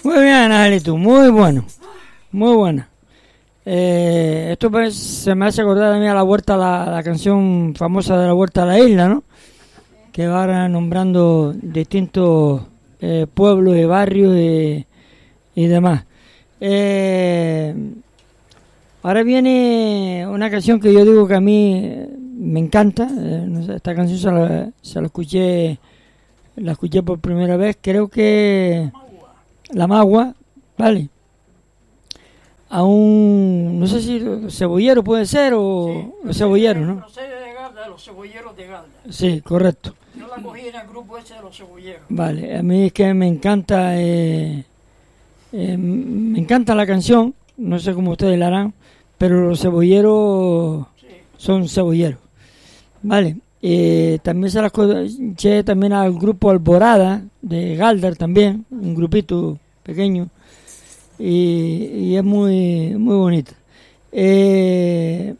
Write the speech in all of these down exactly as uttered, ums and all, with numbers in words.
Muy bien, Angelito, muy bueno, muy buena. Eh, esto pues, se me hace acordar a mí a la Huerta, la, la canción famosa de la Huerta a la Isla, ¿no? Que va nombrando distintos eh, pueblos y barrios y, y demás. Eh, ahora viene una canción que yo digo que a mí me encanta. Eh, no sé, esta canción se la, se la escuché, la escuché por primera vez, creo que La Magua, ¿vale? A un, no sé si cebollero puede ser o sí, los cebolleros, ¿no? De Galda, los cebolleros de Galda. Sí, correcto. Yo la cogí en el grupo ese de los cebolleros. Vale, a mí es que me encanta, eh, eh, me encanta la canción, no sé cómo ustedes la harán, pero los cebolleros sí. Son cebolleros. Vale, eh, también se las escuché también al grupo Alborada de Galdar también, un grupito pequeño. Y, y es muy muy bonita. Eh,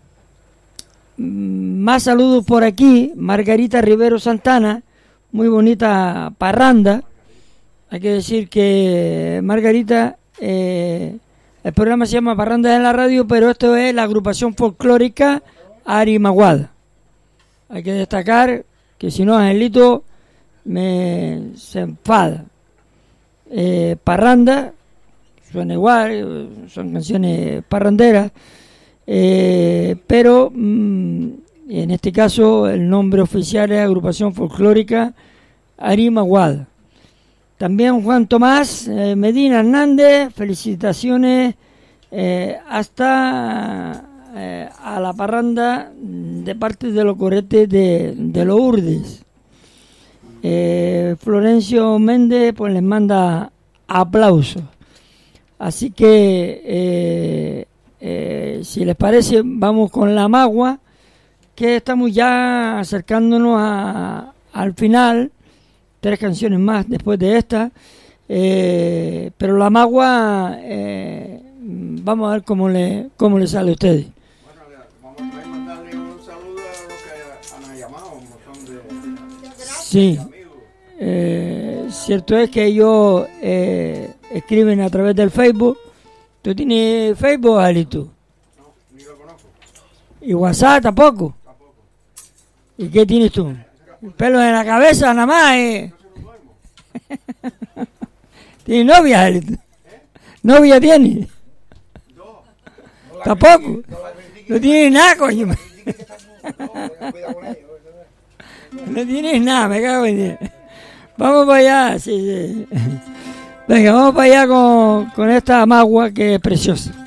más saludos por aquí. Margarita Rivero Santana, muy bonita parranda. Hay que decir que Margarita, eh, el programa se llama Parranda en la Radio, pero esto es la agrupación folclórica Arimaguada. Hay que destacar que si no, Angelito me se enfada. Eh, parranda suena igual, son canciones parranderas, eh, pero mmm, en este caso el nombre oficial es Agrupación Folclórica Arimaguada. También Juan Tomás eh, Medina Hernández, felicitaciones eh, hasta eh, a la parranda de parte de los coretes de, de los Urdes. Eh, Florencio Méndez pues les manda aplausos. Así que, eh, eh, si les parece, vamos con La Magua, que estamos ya acercándonos a, al final. Tres canciones más después de esta. Eh, pero La Magua, eh, vamos a ver cómo le, cómo le sale a ustedes. Bueno, vamos a mandarle un saludo a los que han llamado, son de... Sí. Eh, cierto es que ellos eh, escriben a través del Facebook. ¿Tú tienes Facebook, Alito? No, ni lo conozco. ¿Y WhatsApp tampoco? Tampoco. ¿Y qué tienes tú? ¿Pelos en la cabeza nada más? Eh? ¿Tienes novia, Alito? ¿Eh? ¿Novia tienes? No. ¿Tampoco? No tienes nada, coño. No tienes nada, me cago en Dios. Vamos para allá, sí, sí. Venga, vamos para allá con, con esta magua que es preciosa.